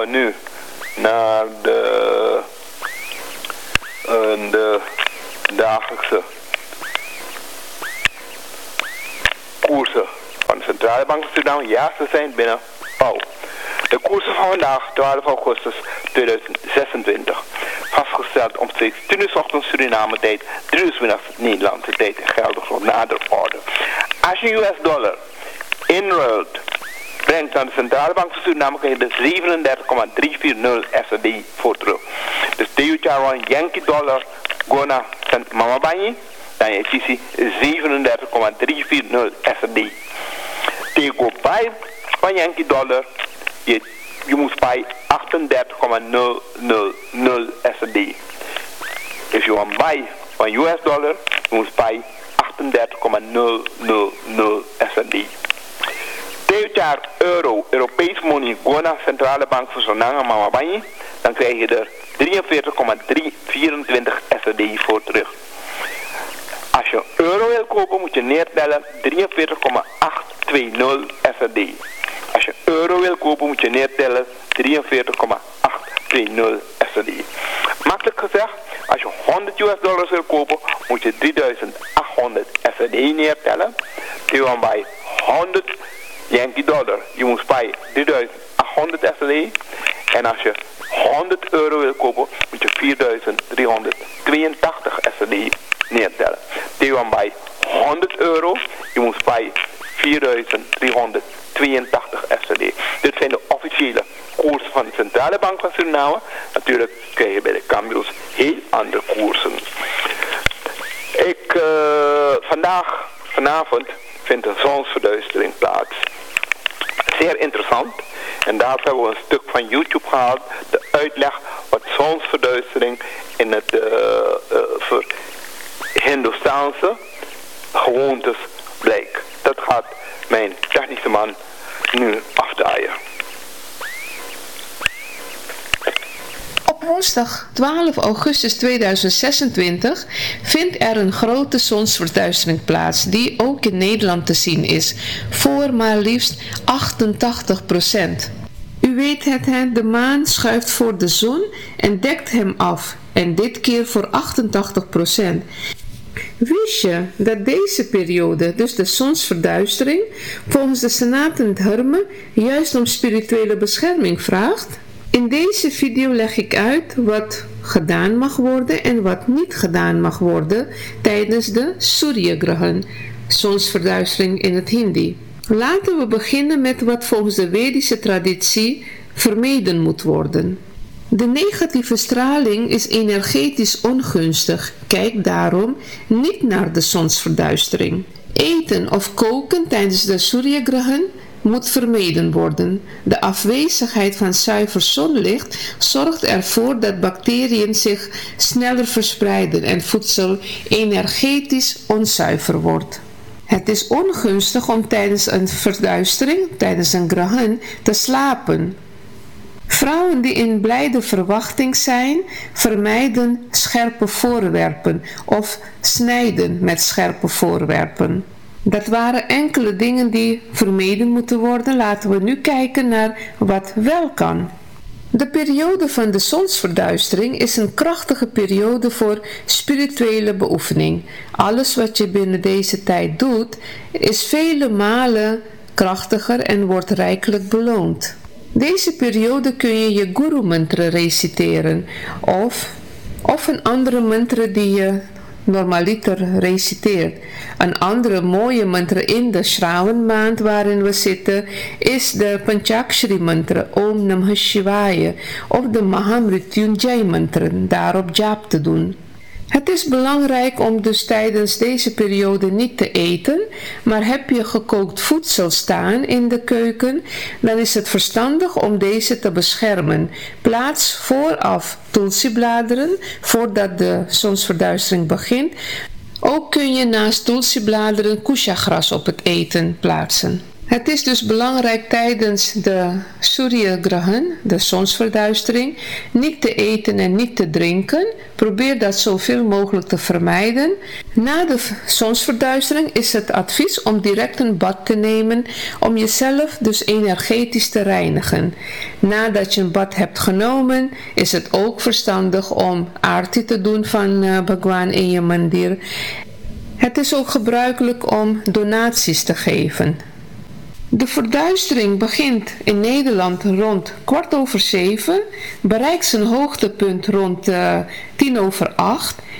we nu naar de dagelijkse koersen van de Centrale Bank van Suriname. Ja, ze zijn binnen pauw. De koersen van vandaag, 12 augustus 2026. Vastgesteld om 10 uur 's ochtends Suriname tijd, 3 uur 's middags Nederlandse tijd en geldig voor nader orde. Als je US-dollar inruilt, brengt aan de Centrale Bank van Suriname krijg je de 37,340 SRD voor terug. Dus de Yankee dollar gona mama banyi, dan je ziet 37,340 SRD. Tegen bij van Yankee dollar, je moet bij 38,000 SRD. If you want buy van US dollar, je moet bij 38,000 SRD. Dit jaar euro, Europees money, Gona, Centrale Bank van Suriname, mama banyi, dan krijg je er 43,324 SRD voor terug. Als je euro wil kopen, moet je neertellen 43,820 SRD. Als je euro wil kopen, moet je neertellen 43,820 SRD. Makkelijk gezegd, als je 100 US dollars wil kopen, moet je 3800 SRD neertellen. Terwijl bij 100 Yankee dollar, je moet bij 3800 SRD. En als je 100 euro wil kopen, moet je 4382 SRD neertellen. Terwijl bij 100 euro, je moet bij 4382 SRD. Dit zijn de officiële koersen van de Centrale Bank van Suriname. Natuurlijk krijg je bij de cambios heel andere koersen. Vanavond vindt een zonsverduistering plaats. Zeer interessant. En daar hebben we een stuk van YouTube gehaald. De uitleg wat zonsverduistering in het voor Hindoestaanse gewoontes blijkt. Dat gaat mijn technische man nu afdraaien. Op woensdag 12 augustus 2026 vindt er een grote zonsverduistering plaats die ook in Nederland te zien is, voor maar liefst 88%. U weet het, hè? De maan schuift voor de zon en dekt hem af, en dit keer voor 88%. Wist je dat deze periode, dus de zonsverduistering, volgens de Senaat in het Hermen juist om spirituele bescherming vraagt? In deze video leg ik uit wat gedaan mag worden en wat niet gedaan mag worden tijdens de Surya-grahan, zonsverduistering in het Hindi. Laten we beginnen met wat volgens de Vedische traditie vermeden moet worden. De negatieve straling is energetisch ongunstig. Kijk daarom niet naar de zonsverduistering. Eten of koken tijdens de Surya-grahan moet vermeden worden. De afwezigheid van zuiver zonlicht zorgt ervoor dat bacteriën zich sneller verspreiden en voedsel energetisch onzuiver wordt. Het is ongunstig om tijdens een verduistering, tijdens een grahan, te slapen. Vrouwen die in blijde verwachting zijn, vermijden scherpe voorwerpen of snijden met scherpe voorwerpen. Dat waren enkele dingen die vermeden moeten worden. Laten we nu kijken naar wat wel kan. De periode van de zonsverduistering is een krachtige periode voor spirituele beoefening. Alles wat je binnen deze tijd doet, is vele malen krachtiger en wordt rijkelijk beloond. Deze periode kun je je guru mantra reciteren of een andere mantra die je normaliter reciteert. Een andere mooie mantra in de Shravan maand waarin we zitten is de Panchakshari mantra Om Namah Shivaya of de Mahamrityunjay mantra, daarop jaap te doen. Het is belangrijk om dus tijdens deze periode niet te eten, maar heb je gekookt voedsel staan in de keuken, dan is het verstandig om deze te beschermen. Plaats vooraf tulsi-bladeren voordat de zonsverduistering begint. Ook kun je naast tulsi-bladeren kusha-gras op het eten plaatsen. Het is dus belangrijk tijdens de Surya Grahan, de zonsverduistering, niet te eten en niet te drinken. Probeer dat zoveel mogelijk te vermijden. Na de zonsverduistering is het advies om direct een bad te nemen om jezelf dus energetisch te reinigen. Nadat je een bad hebt genomen is het ook verstandig om aarti te doen van Bhagwan in je mandir. Het is ook gebruikelijk om donaties te geven. De verduistering begint in Nederland rond 6:15, bereikt zijn hoogtepunt rond 7:10